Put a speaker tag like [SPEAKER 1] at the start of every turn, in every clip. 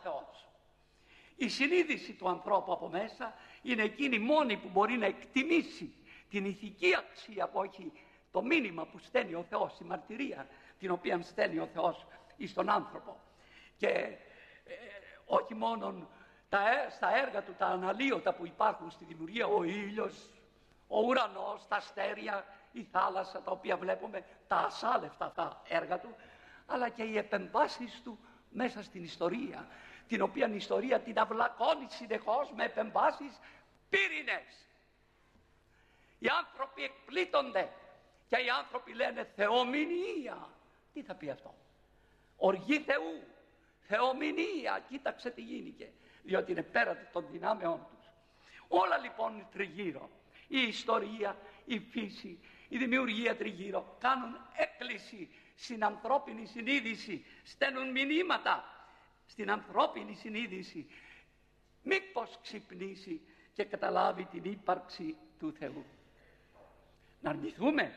[SPEAKER 1] Θεός. Η συνείδηση του ανθρώπου από μέσα είναι εκείνη μόνη που μπορεί να εκτιμήσει την ηθική αξία που έχει το μήνυμα που στέλνει ο Θεός, η μαρτυρία την οποία στέλνει ο Θεός εις τον άνθρωπο. Και όχι μόνο στα έργα του, τα αναλύωτα που υπάρχουν στη δημιουργία, ο ήλιος, ο ουρανός, τα αστέρια, η θάλασσα, τα οποία βλέπουμε, τα ασάλευτα αυτά έργα του, αλλά και οι επεμβάσεις του μέσα στην ιστορία, την οποία η ιστορία την αυλακώνει συνεχώς με επεμβάσεις πύρινες. Οι άνθρωποι εκπλήττονται και οι άνθρωποι λένε θεομηνία. Τι θα πει αυτό? Οργή Θεού, θεομηνία, κοίταξε τι γίνηκε, διότι είναι πέρα των δυνάμεών τους. Όλα λοιπόν τριγύρω, η ιστορία, η φύση, η δημιουργία τριγύρω κάνουν έκκληση στην ανθρώπινη συνείδηση, στέλνουν μηνύματα στην ανθρώπινη συνείδηση, μήπως ξυπνήσει και καταλάβει την ύπαρξη του Θεού. Να αρνηθούμε?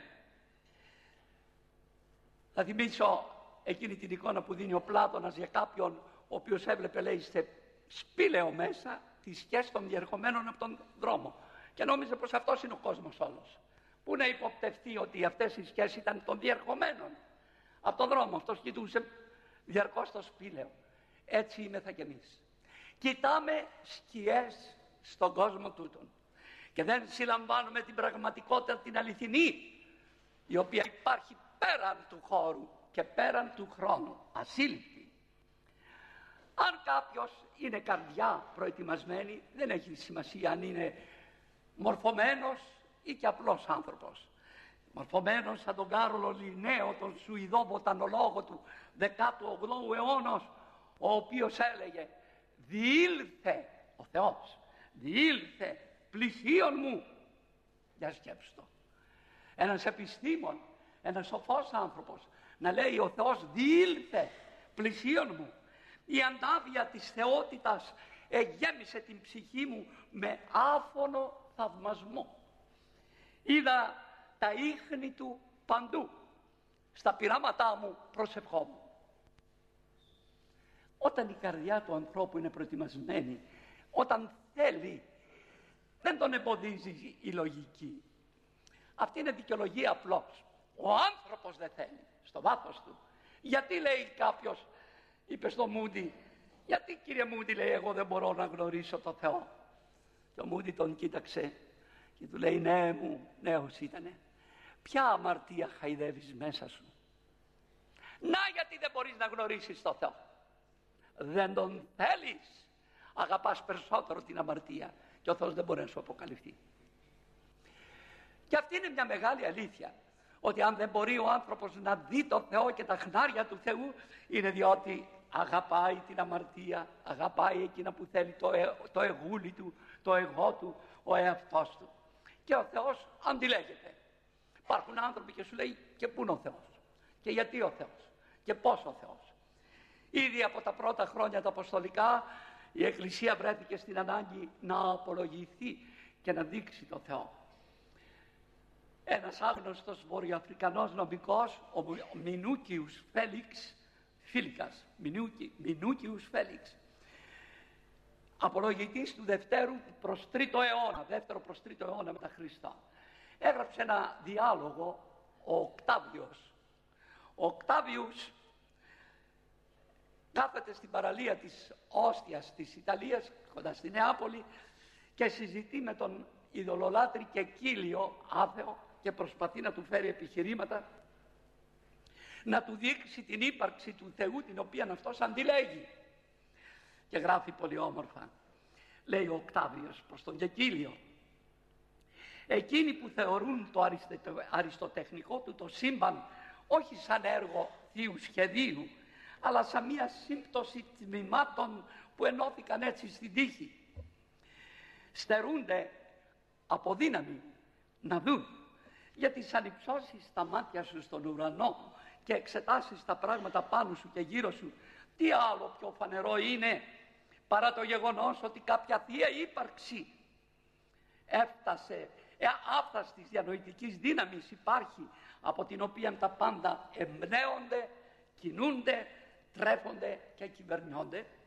[SPEAKER 1] Θα θυμίσω εκείνη την εικόνα που δίνει ο Πλάτωνας για κάποιον ο οποίος έβλεπε, λέει, σε σπήλαιο μέσα τη σχέση των διερχομένων από τον δρόμο και νόμιζε πως αυτός είναι ο κόσμος όλος. Πού να υποπτευθεί ότι αυτές οι σχέσεις ήταν των διερχομένων από τον δρόμο? Αυτός κοιτούσε διαρκώς το σπήλαιο. Έτσι είμεθα κι εμείς. Κοιτάμε σκιές στον κόσμο τούτον και δεν συλλαμβάνουμε την πραγματικότητα, την αληθινή, η οποία υπάρχει πέραν του χώρου και πέραν του χρόνου, ασύλληπτη. Αν κάποιος είναι καρδιά προετοιμασμένη, δεν έχει σημασία αν είναι μορφωμένος ή και απλός άνθρωπος. Μορφωμένος σαν τον Κάρολο Λινναίο, τον Σουηδό βοτανολόγο του 18ου αιώνα, ο οποίος έλεγε «Διήλθε ο Θεός, διήλθε πλησίον μου». Για σκέψου το. Ένας επιστήμον, ένας σοφός άνθρωπος να λέει «Ο Θεός διήλθε πλησίον μου». Η αντάβια της θεότητας εγέμισε την ψυχή μου με άφωνο θαυμασμό. Είδα τα ίχνη του παντού. Στα πειράματά μου προσευχόμουν. Όταν η καρδιά του ανθρώπου είναι προετοιμασμένη, όταν θέλει, δεν τον εμποδίζει η λογική. Αυτή είναι δικαιολογία απλώς. Ο άνθρωπος δεν θέλει, στο βάθος του. Γιατί, λέει κάποιος, είπε στο Μούντι, γιατί κύριε Μούντι, λέει, εγώ δεν μπορώ να γνωρίσω το Θεό? Και ο Μούντι τον κοίταξε και του λέει, ναι μου, νέος ήτανε, ποια αμαρτία χαϊδεύεις μέσα σου? Να γιατί δεν μπορείς να γνωρίσεις το Θεό? Δεν τον θέλεις, αγαπάς περισσότερο την αμαρτία και ο Θεός δεν μπορεί να σου αποκαλυφθεί. Και αυτή είναι μια μεγάλη αλήθεια, ότι αν δεν μπορεί ο άνθρωπος να δει το Θεό και τα χνάρια του Θεού, είναι διότι αγαπάει την αμαρτία, αγαπάει εκείνα που θέλει, το εγούλι του, το εγώ του, ο εαυτός του. Και ο Θεός αντιλέγεται. Υπάρχουν άνθρωποι και σου λέει, και πού είναι ο Θεός, και γιατί ο Θεός, και πώς ο Θεός. Ήδη από τα πρώτα χρόνια τα αποστολικά η Εκκλησία βρέθηκε στην ανάγκη να απολογηθεί και να δείξει το Θεό. Ένας άγνωστος βορειοαφρικανός νομικός, ο Μινούκιους Φέλιξ, Φίλικας, Μινούκιους Φέλιξ, απολογητής του δεύτερου προς τρίτο αιώνα, δεύτερο προς τρίτο αιώνα μετά Χριστά, έγραψε ένα διάλογο ο Οκτάβιος. Ο Οκτάβιος κάθεται στην παραλία της Όστιας της Ιταλίας, κοντά στη Νεάπολη, και συζητεί με τον ειδωλολάτρη και κύλιο άθεο και προσπαθεί να του φέρει επιχειρήματα, να του δείξει την ύπαρξη του Θεού, την οποία αυτός αντιλέγει. Και γράφει πολύ όμορφα, λέει ο Οκτάβιος προς τον Κεκύλιο, εκείνοι που θεωρούν το αριστοτεχνικό του το σύμπαν όχι σαν έργο θείου σχεδίου, αλλά σαν μια σύμπτωση τμήματων που ενώθηκαν έτσι στην τύχη, στερούνται από δύναμη να δουν. Γιατί σαν υψώσεις τα μάτια σου στον ουρανό και εξετάσεις τα πράγματα πάνω σου και γύρω σου, τι άλλο πιο φανερό είναι παρά το γεγονός ότι κάποια θεία ύπαρξη έφτασε, άφθαστης διανοητικής δύναμης υπάρχει, από την οποία τα πάντα εμπνέονται, κινούνται, τρέφονται και κυβερνιόνται.